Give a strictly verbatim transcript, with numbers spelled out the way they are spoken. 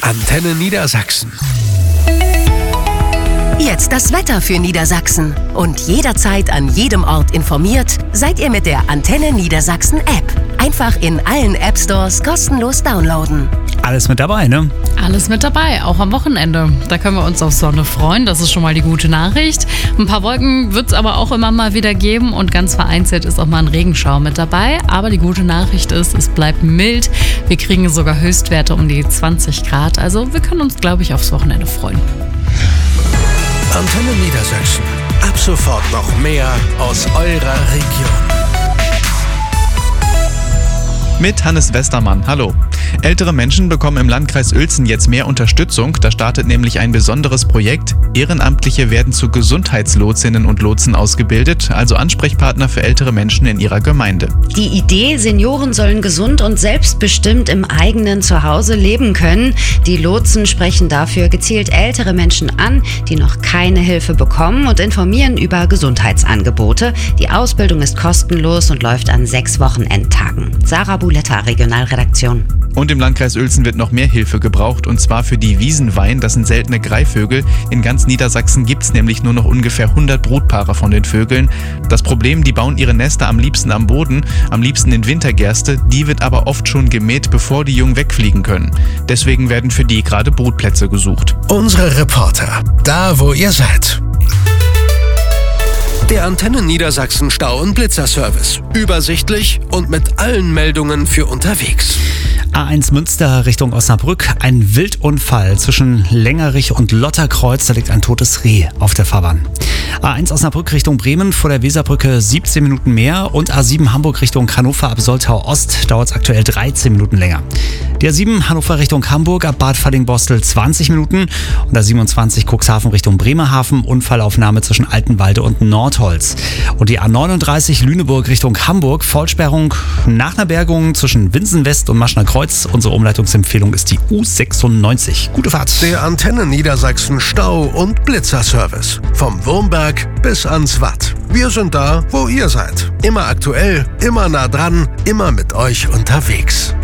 Antenne Niedersachsen. Jetzt das Wetter für Niedersachsen. Und jederzeit an jedem Ort informiert, seid ihr mit der Antenne Niedersachsen App. Einfach in allen App Stores kostenlos downloaden. Alles mit dabei, ne? Alles mit dabei, auch am Wochenende. Da können wir uns auf Sonne freuen, das ist schon mal die gute Nachricht. Ein paar Wolken wird es aber auch immer mal wieder geben und ganz vereinzelt ist auch mal ein Regenschauer mit dabei. Aber die gute Nachricht ist, es bleibt mild. Wir kriegen sogar Höchstwerte um die zwanzig Grad. Also wir können uns, glaube ich, aufs Wochenende freuen. Antenne Niedersachsen. Ab sofort noch mehr aus eurer Region. Mit Hannes Westermann. Hallo. Ältere Menschen bekommen im Landkreis Uelzen jetzt mehr Unterstützung. Da startet nämlich ein besonderes Projekt. Ehrenamtliche werden zu Gesundheitslotsinnen und Lotsen ausgebildet, also Ansprechpartner für ältere Menschen in ihrer Gemeinde. Die Idee, Senioren sollen gesund und selbstbestimmt im eigenen Zuhause leben können. Die Lotsen sprechen dafür gezielt ältere Menschen an, die noch keine Hilfe bekommen und informieren über Gesundheitsangebote. Die Ausbildung ist kostenlos und läuft an sechs Wochenendtagen. Sarah Buletta, Regionalredaktion. Und im Landkreis Uelzen wird noch mehr Hilfe gebraucht, und zwar für die Wiesenwein. Das sind seltene Greifvögel. In ganz Niedersachsen gibt es nämlich nur noch ungefähr hundert Brutpaare von den Vögeln. Das Problem, die bauen ihre Nester am liebsten am Boden, am liebsten in Wintergerste. Die wird aber oft schon gemäht, bevor die Jungen wegfliegen können. Deswegen werden für die gerade Brutplätze gesucht. Unsere Reporter, da wo ihr seid. Der Antenne Niedersachsen Stau- und Blitzerservice. Übersichtlich und mit allen Meldungen für unterwegs. A eins Münster Richtung Osnabrück. Ein Wildunfall zwischen Längerich und Lotterkreuz. Da liegt ein totes Reh auf der Fahrbahn. A eins Osnabrück Richtung Bremen vor der Weserbrücke siebzehn Minuten mehr. Und A sieben Hamburg Richtung Hannover ab Soltau Ost dauert es aktuell dreizehn Minuten länger. Die A sieben Hannover Richtung Hamburg ab Bad Falling-Bostel zwanzig Minuten. Und A siebenundzwanzig Cuxhaven Richtung Bremerhaven. Unfallaufnahme zwischen Altenwalde und Nordholz. Und die A neununddreißig Lüneburg Richtung Hamburg. Vollsperrung nach einer Bergung zwischen Winsen West und Maschner Kreuz. Unsere Umleitungsempfehlung ist die U sechsundneunzig. Gute Fahrt. Der Antenne Niedersachsen Stau- und Blitzerservice. Vom Wurmberg bis ans Watt. Wir sind da, wo ihr seid. Immer aktuell, immer nah dran, immer mit euch unterwegs.